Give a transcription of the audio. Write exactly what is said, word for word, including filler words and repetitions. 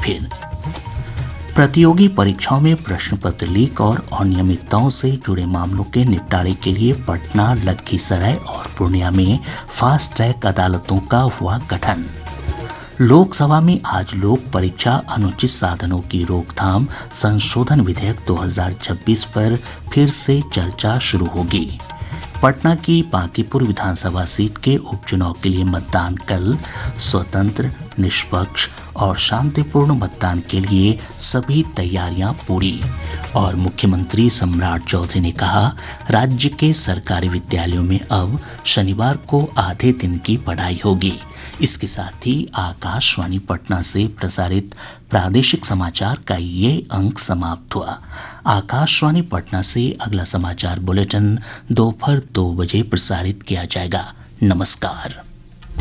फिर प्रतियोगी परीक्षाओं में प्रश्न पत्र लीक और अनियमितताओं से जुड़े मामलों के निपटारे के लिए पटना, लखीसराय और पूर्णिया में फास्ट ट्रैक अदालतों का हुआ गठन। लोकसभा में आज लोक परीक्षा अनुचित साधनों की रोकथाम संशोधन विधेयक दो हज़ार छब्बीस पर फिर से चर्चा शुरू होगी। पटना की बांकीपुर विधानसभा सीट के उपचुनाव के लिए मतदान कल। स्वतंत्र, निष्पक्ष और शांतिपूर्ण मतदान के लिए सभी तैयारियां पूरी। और मुख्यमंत्री सम्राट चौधरी ने कहा, राज्य के सरकारी विद्यालयों में अब शनिवार को आधे दिन की पढ़ाई होगी। इसके साथ ही आकाशवाणी पटना से प्रसारित प्रादेशिक समाचार का ये अंक समाप्त हुआ। आकाशवाणी पटना से अगला समाचार बुलेटिन दोपहर दो बजे प्रसारित किया जाएगा। नमस्कार।